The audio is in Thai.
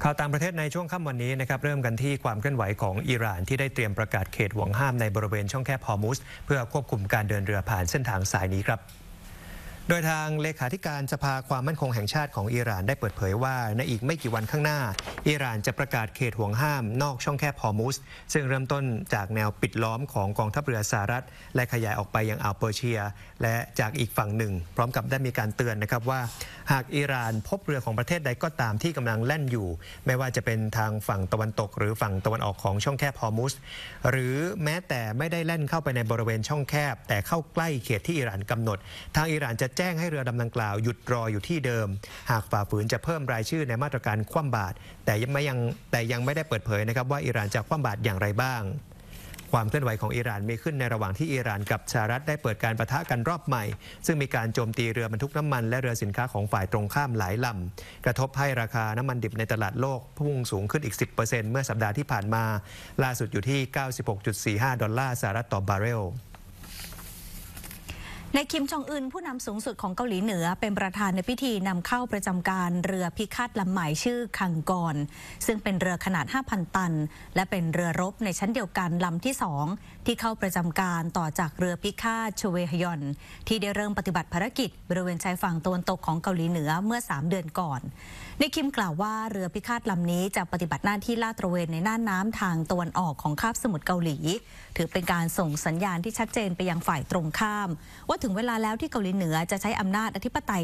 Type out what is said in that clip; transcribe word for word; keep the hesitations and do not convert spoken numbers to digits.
ข่าวต่างประเทศในช่วงค่ำวันนี้นะครับเริ่มกันที่ความเคลื่อนไหวของอิหร่านที่ได้เตรียมประกาศเขตห่วงห้ามในบริเวณช่องแคบฮอร์มุซเพื่อควบคุมการเดินเรือผ่านเส้นทางสายนี้ครับโดยทางเลขาธิการสภาความมั่นคงแห่งชาติของอิหร่านได้เปิดเผยว่าในอีกไม่กี่วันข้างหน้าอิหร่านจะประกาศเขตห่วงห้ามนอกช่องแคบฮอร์มุซซึ่งเริ่มต้นจากแนวปิดล้อมของกองทัพเรือสหรัฐและขยายออกไปยังอ่าวเปอร์เซียและจากอีกฝั่งหนึ่งพร้อมกับได้มีการเตือนนะครับว่าหากอิหร่านพบเรือของประเทศใดก็ตามที่กำลังแล่นอยู่ไม่ว่าจะเป็นทางฝั่งตะวันตกหรือฝั่งตะวันออกของช่องแคบฮอร์มุซหรือแม้แต่ไม่ได้แล่นเข้าไปในบริเวณช่องแคบแต่เข้าใกล้เขตที่อิหร่านกำหนดทางอิหร่านจะแจ้งให้เรือดำดังกล่าวหยุดรออยู่ที่เดิมหากฝ่าฝืนจะเพิ่มรายชื่อในมาตรการคว่ำบาตรแต่ยังไม่ยังแต่ยังไม่ได้เปิดเผยนะครับว่าอิหร่านจะคว่ำบาตรอย่างไรบ้างความเคลื่อนไหวของอิหร่านมีขึ้นในระหว่างที่อิหร่านกับสหรัฐได้เปิดการปะทะกันรอบใหม่ซึ่งมีการโจมตีเรือบรรทุกน้ำมันและเรือสินค้าของฝ่ายตรงข้ามหลายลำกระทบให้ราคาน้ำมันดิบในตลาดโลกพุ่งสูงขึ้นอีก สิบเปอร์เซ็นต์ เมื่อสัปดาห์ที่ผ่านมาล่าสุดอยู่ที่ เก้าสิบหกจุดสี่ห้า ดอลลาร์สหรัฐต่อบาร์เรลนายคิมจองอึนผู้นำสูงสุดของเกาหลีเหนือเป็นประธานในพิธีนำเข้าประจำการเรือพิฆาตลำใหม่ชื่อคังกรซึ่งเป็นเรือขนาด ห้าพัน ตันและเป็นเรือรบในชั้นเดียวกันลำที่สองที่เข้าประจำการต่อจากเรือพิฆาตชเวฮยอนที่ได้เริ่มปฏิบัติภารกิจบริเวณชายฝั่งตะวันตกของเกาหลีเหนือเมื่อสามเดือนก่อนนายคิมกล่าวว่าเรือพิฆาตลำนี้จะปฏิบัติหน้าที่ลาดตระเวนในน่านน้ำทางตะวันออกของคาบสมุทรเกาหลีถือเป็นการส่งสัญญาณที่ชัดเจนไปยังฝ่ายตรงข้ามว่าถึงเวลาแล้วที่เกาหลีเหนือจะใช้อำนาจอธิปไตย